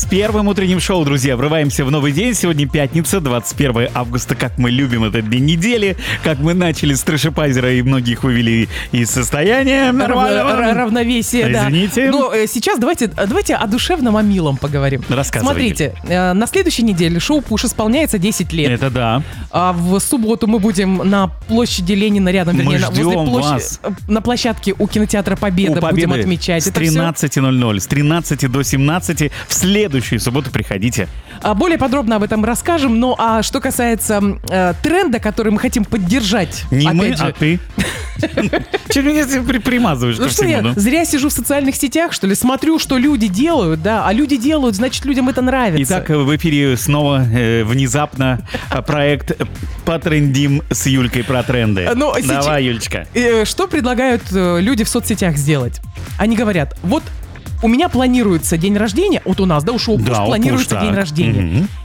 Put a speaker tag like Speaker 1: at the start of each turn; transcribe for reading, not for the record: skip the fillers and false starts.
Speaker 1: первым утренним шоу, друзья. Врываемся в новый день. Сегодня пятница, 21 августа. Как мы любим этот день недели. Как мы начали с трэшепайзера и многих вывели из состояния
Speaker 2: равновесия, да.
Speaker 1: Извините.
Speaker 2: Но сейчас давайте о душевном, о милом поговорим.
Speaker 1: Рассказывайте.
Speaker 2: Смотрите, на следующей неделе шоу «Пуш» исполняется 10 лет.
Speaker 1: Это да.
Speaker 2: А в субботу мы будем на площади Ленина рядом, вернее,
Speaker 1: вас.
Speaker 2: На площадке у кинотеатра «Победа» будем отмечать.
Speaker 1: С 13:00, с 13 до 17 в следующую субботу приходите.
Speaker 2: Более подробно об этом расскажем. Ну, а что касается тренда, который мы хотим поддержать,
Speaker 1: Не
Speaker 2: опять
Speaker 1: мы,
Speaker 2: же,
Speaker 1: а ты. Чего меня примазываешь ко
Speaker 2: ну что,
Speaker 1: всему?
Speaker 2: я зря сижу в социальных сетях, что ли? Смотрю, что люди делают, да? А люди делают, значит, людям это нравится.
Speaker 1: Итак, в эфире снова внезапно проект «Потрендим» с Юлькой про тренды. Давай, Юлечка.
Speaker 2: Что предлагают люди в соцсетях сделать? Они говорят, вот у меня планируется день рождения, вот у нас, да, у шоу «Пуш» планируется день рождения.